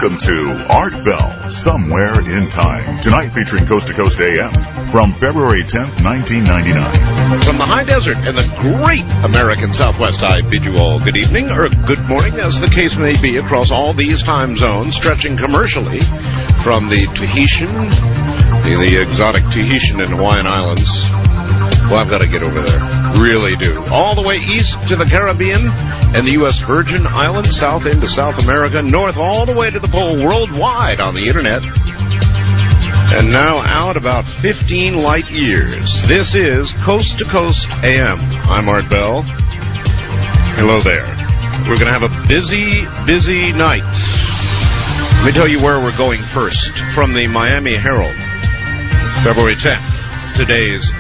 Welcome to Art Bell, Somewhere in Time. Tonight featuring Coast to Coast AM from February 10th, 1999. From the high desert and the great American Southwest, I bid you all good evening, or good morning, as the case may be, across all these time zones, stretching commercially from the Tahitian, the exotic Tahitian and Hawaiian Islands. Well, I've got to get over there. Really do. All the way east to the Caribbean and the U.S. Virgin Islands, south into South America, north all the way to the pole, worldwide on the Internet. And now out about 15 light years. This is Coast to Coast AM. I'm Art Bell. Hello there. We're going to have a busy, busy night. Let me tell you where we're going first. From the Miami Herald, February 10th, today's